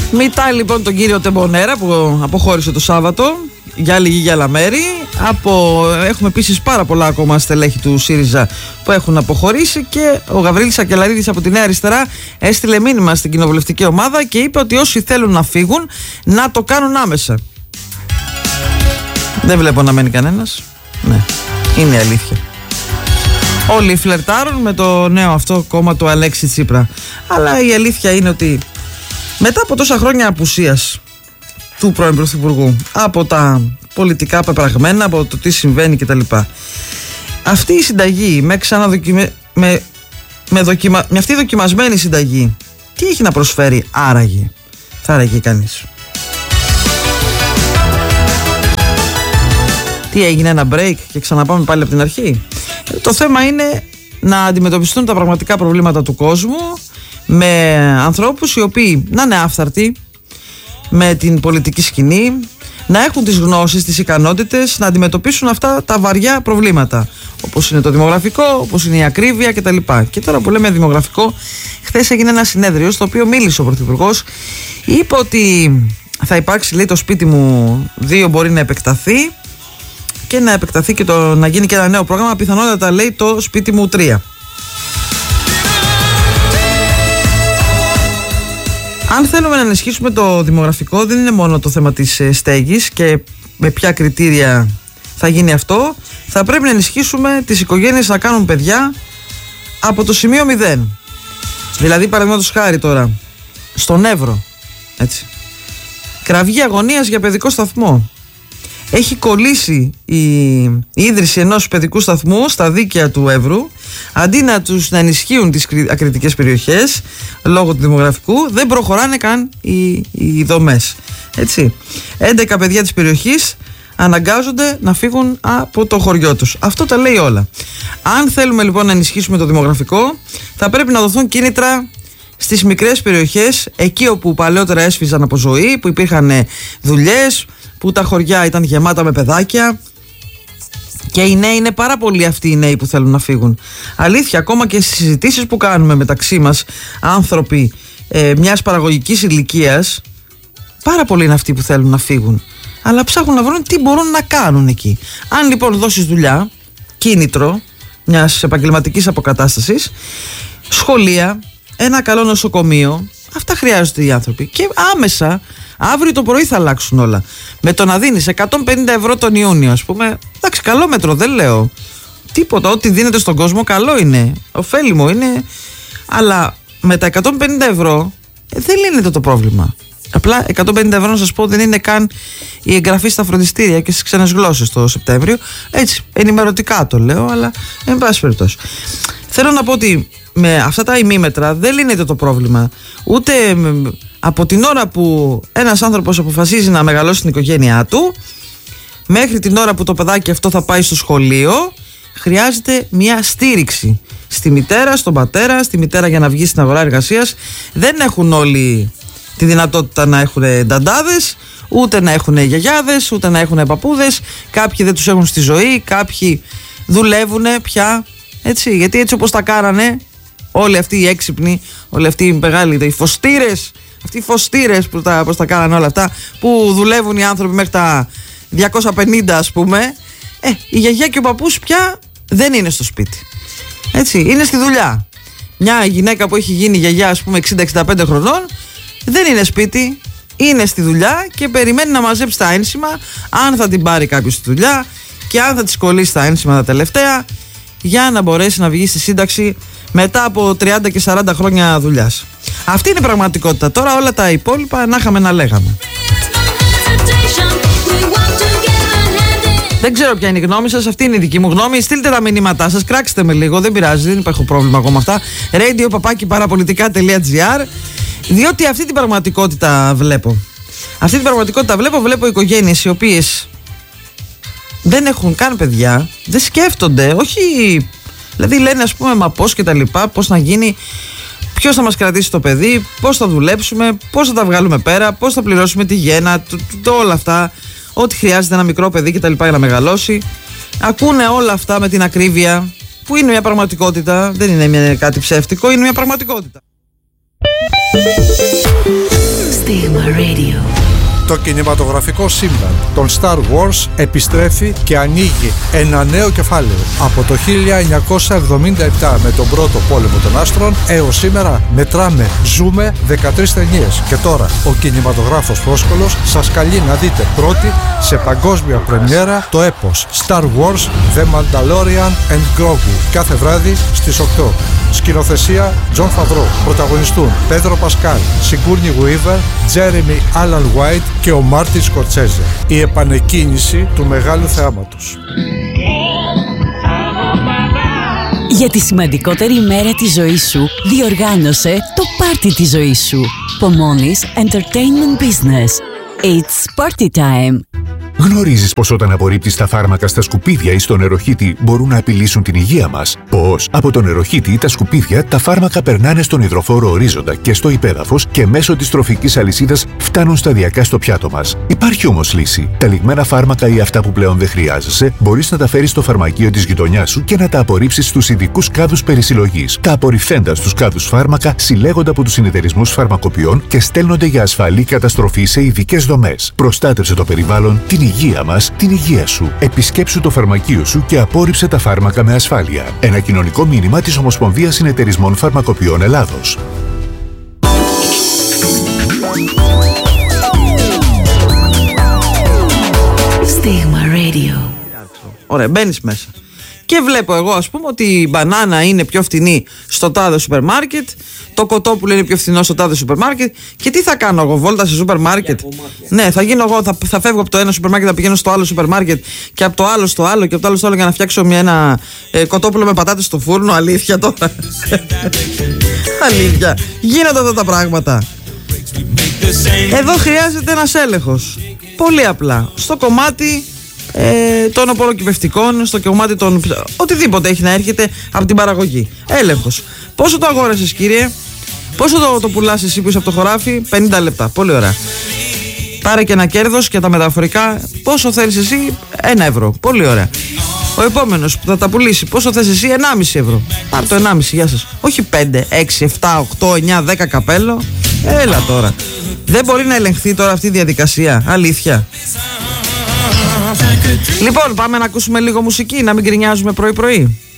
Μητάει λοιπόν τον κύριο Τεμπονέρα που αποχώρησε το Σάββατο για λίγη για άλλα μέρη. Έχουμε επίσης πάρα πολλά ακόμα στελέχη του ΣΥΡΙΖΑ που έχουν αποχωρήσει και ο Γαβρίλης Σακελαρίδης από τη Νέα Αριστερά έστειλε μήνυμα στην κοινοβουλευτική ομάδα και είπε ότι όσοι θέλουν να φύγουν να το κάνουν άμεσα. Δεν βλέπω να μένει κανένας. Ναι, είναι αλήθεια. Όλοι φλερτάρουν με το νέο αυτό κόμμα του Αλέξη Τσίπρα. Αλλά η αλήθεια είναι ότι μετά από τόσα χρόνια απουσίας του πρώην Πρωθυπουργού, από τα πολιτικά πεπραγμένα, από το τι συμβαίνει κτλ. Αυτή η συνταγή με αυτή η δοκιμασμένη συνταγή, τι έχει να προσφέρει άραγε, θα άραγε κανείς? Τι έγινε, ένα break και ξαναπάμε πάλι από την αρχή? Το θέμα είναι να αντιμετωπιστούν τα πραγματικά προβλήματα του κόσμου με ανθρώπους οι οποίοι να είναι άφθαρτοι με την πολιτική σκηνή, να έχουν τις γνώσεις, τις ικανότητες να αντιμετωπίσουν αυτά τα βαριά προβλήματα, όπως είναι το δημογραφικό, όπως είναι η ακρίβεια κτλ. Και τώρα που λέμε δημογραφικό, χθες έγινε ένα συνέδριο στο οποίο μίλησε ο Πρωθυπουργός. Είπε ότι θα υπάρξει, λέει, το σπίτι μου 2 μπορεί να επεκταθεί και να επεκταθεί και να γίνει και ένα νέο πρόγραμμα, πιθανότατα, λέει, το σπίτι μου 3. Αν θέλουμε να ενισχύσουμε το δημογραφικό, δεν είναι μόνο το θέμα της στέγης και με ποια κριτήρια θα γίνει αυτό. Θα πρέπει να ενισχύσουμε τις οικογένειες να κάνουν παιδιά από το σημείο 0. Δηλαδή, παραδείγματος χάρη τώρα, στον Εύρο, έτσι, κραυγή αγωνίας για παιδικό σταθμό. Έχει κολλήσει η ίδρυση ενός παιδικού σταθμού στα δίκαια του Εύρου. Αντί να ενισχύουν τις ακριτικές περιοχές λόγω του δημογραφικού, δεν προχωράνε καν οι δομές. Έτσι. 11 παιδιά της περιοχής αναγκάζονται να φύγουν από το χωριό τους. Αυτό τα λέει όλα. Αν θέλουμε λοιπόν να ενισχύσουμε το δημογραφικό, θα πρέπει να δοθούν κίνητρα στις μικρές περιοχές, εκεί όπου παλαιότερα έσφιζαν από ζωή, που υπήρχαν δουλειές, που τα χωριά ήταν γεμάτα με παιδάκια. Και οι νέοι είναι πάρα πολλοί αυτοί οι νέοι που θέλουν να φύγουν. Αλήθεια, ακόμα και στις συζητήσεις που κάνουμε μεταξύ μας, άνθρωποι μιας παραγωγικής ηλικίας, πάρα πολλοί είναι αυτοί που θέλουν να φύγουν. Αλλά ψάχνουν να βρουν τι μπορούν να κάνουν εκεί. Αν λοιπόν δώσεις δουλειά, κίνητρο μιας επαγγελματικής αποκατάστασης, σχολεία, ένα καλό νοσοκομείο, αυτά χρειάζονται οι άνθρωποι. Και άμεσα, αύριο το πρωί θα αλλάξουν όλα. Με το να δίνεις 150 ευρώ τον Ιούνιο, ας πούμε, εντάξει, καλό μέτρο, δεν λέω τίποτα. Ό,τι δίνεται στον κόσμο καλό είναι, ωφέλιμο είναι. Αλλά με τα 150 ευρώ δεν λύνεται το πρόβλημα. Απλά 150 ευρώ, να σας πω, δεν είναι καν η εγγραφή στα φροντιστήρια και στις ξένες γλώσσες το Σεπτέμβριο. Έτσι, ενημερωτικά το λέω, αλλά εν πάση περιπτώσει. Θέλω να πω ότι με αυτά τα ημίμετρα δεν λύνεται το πρόβλημα. Ούτε από την ώρα που ένας άνθρωπος αποφασίζει να μεγαλώσει την οικογένειά του, μέχρι την ώρα που το παιδάκι αυτό θα πάει στο σχολείο, χρειάζεται μια στήριξη στη μητέρα, στον πατέρα, στη μητέρα για να βγει στην αγορά εργασίας. Δεν έχουν όλοι τη δυνατότητα να έχουν νταντάδες, ούτε να έχουν γιαγιάδες, ούτε να έχουν παππούδες. Κάποιοι δεν τους έχουν στη ζωή, κάποιοι δουλεύουν πια. Έτσι, γιατί έτσι όπως τα κάνανε όλοι αυτοί οι έξυπνοι, όλοι αυτοί οι μεγάλοι, οι φωστήρες, αυτοί οι φωστήρες που τα κάνανε όλα αυτά, που δουλεύουν οι άνθρωποι μέχρι τα 250 ας πούμε, η γιαγιά και ο παππούς πια δεν είναι στο σπίτι. Έτσι, είναι στη δουλειά. Μια γυναίκα που έχει γίνει γιαγιά, ας πούμε 60-65 χρονών, δεν είναι σπίτι, είναι στη δουλειά και περιμένει να μαζέψει τα ένσημα, αν θα την πάρει κάποιος στη δουλειά και αν θα της κολλήσει τα ένσημα τα τελευταία, για να μπορέσει να βγει στη σύνταξη μετά από 30 και 40 χρόνια δουλειάς. Αυτή είναι η πραγματικότητα. Τώρα όλα τα υπόλοιπα να είχαμε να λέγαμε. Δεν ξέρω ποια είναι η γνώμη σας, αυτή είναι η δική μου γνώμη. Στείλτε τα μηνύματά σας, κράξτε με λίγο, δεν πειράζει, δεν υπάρχει πρόβλημα ακόμα αυτά. radio@parapolitica.gr. Διότι αυτή την πραγματικότητα βλέπω. Αυτή την πραγματικότητα βλέπω οικογένειες οι οποίες δεν έχουν καν παιδιά, δεν σκέφτονται, όχι. Δηλαδή λένε, ας πούμε, μα πώς και τα λοιπά, πώς να γίνει, ποιος θα μας κρατήσει το παιδί, πώς θα δουλέψουμε, πώς θα τα βγάλουμε πέρα, πώς θα πληρώσουμε τη γέννα, όλα αυτά, ό,τι χρειάζεται ένα μικρό παιδί και τα λοιπά για να μεγαλώσει. Ακούνε όλα αυτά με την ακρίβεια, που είναι μια πραγματικότητα, δεν είναι κάτι ψεύτικο, είναι μια πραγματικότητα. Stigma Radio. Το κινηματογραφικό σύμπαν των Star Wars επιστρέφει και ανοίγει ένα νέο κεφάλαιο. Από το 1977 με τον πρώτο πόλεμο των άστρων έως σήμερα μετράμε, ζούμε 13 ταινίες. Και τώρα ο κινηματογράφος Φόσκολος σας καλεί να δείτε πρώτη σε παγκόσμια πρεμιέρα το έπος Star Wars The Mandalorian and Grogu κάθε βράδυ στις 8. Σκηνοθεσία Τζον Φαβρό. Πρωταγωνιστούν Πέδρο Πασκάλ, Σιγκούρνι Γουίβερ, Τζέρεμι Άλαν Γουάιτ και ο Μάρτιν Σκορτσέζε. Η επανεκκίνηση του μεγάλου θεάματος. Για τη σημαντικότερη ημέρα της ζωής σου, διοργάνωσε το πάρτι της ζωής σου. Pomonis Entertainment Business. It's party time. Γνωρίζεις πως όταν απορρίπτεις τα φάρμακα στα σκουπίδια ή στο νεροχύτη μπορούν να απειλήσουν την υγεία μας? Πως από το νεροχύτη ή τα σκουπίδια τα φάρμακα περνάνε στον υδροφόρο ορίζοντα και στο υπέδαφος και μέσω της τροφικής αλυσίδας φτάνουν σταδιακά στο πιάτο μας. Υπάρχει όμως λύση. Τα λιγμένα φάρμακα ή αυτά που πλέον δεν χρειάζεσαι μπορείς να τα φέρεις στο φαρμακείο της γειτονιάς σου και να τα απορρίψεις στους ειδικούς κάδους περισυλλογής. Τα απορριφθέντα στους κάδους φάρμακα συλλέγονται από τους συνεταιρισμούς φαρμακοποιών και στέλνονται για ασφαλή καταστροφή σε ειδικές δομές. Προστάτευσε το περιβάλλον, την υγεία μας, την υγεία σου. Επισκέψου το φαρμακείο σου και απόρριψε τα φάρμακα με ασφάλεια. Ένα κοινωνικό μήνυμα της Ομοσπονδίας Συνεταιρισμών Φαρμακοποιών Ελλάδος. Stigma Radio. Ωραία, μπαίνεις μέσα. Και βλέπω εγώ, ας πούμε, ότι η μπανάνα είναι πιο φθηνή στο τάδε σούπερ μάρκετ, το κοτόπουλο είναι πιο φθηνό στο τάδε σούπερ μάρκετ. Και τι θα κάνω εγώ, βόλτα σε σούπερ μάρκετ? Ναι, θα γίνω εγώ, θα φεύγω από το ένα σούπερ μάρκετ, θα πηγαίνω στο άλλο σούπερ μάρκετ και από το άλλο στο άλλο και από το άλλο στο άλλο για να φτιάξω ένα κοτόπουλο με πατάτες στο φούρνο. Αλήθεια τώρα? Αλήθεια. Γίνονται αυτά τα πράγματα. Εδώ χρειάζεται ένας έλεγχος. Πολύ απλά. Στο κομμάτι των οπωροκυπευτικών, στο κομμάτι των οτιδήποτε έχει να έρχεται από την παραγωγή. Έλεγχος. Πόσο το αγόρασες, κύριε? Πόσο το πουλάς εσύ που είσαι από το χωράφι? 50 λεπτά. Πολύ ωραία. Πάρε και ένα κέρδος και τα μεταφορικά. Πόσο θέλεις εσύ? 1 ευρώ. Πολύ ωραία. Ο επόμενος που θα τα πουλήσει, πόσο θες εσύ? 1,5 ευρώ. Πάρε το 1,5, γεια σας. Όχι 5, 6, 7, 8, 9, 10 καπέλο. Έλα τώρα. Δεν μπορεί να ελεγχθεί τώρα αυτή η διαδικασία? Αλήθεια. Λοιπόν, πάμε να ακούσουμε λίγο μουσική, να μην γκρινιάζουμε πρωί-πρωί.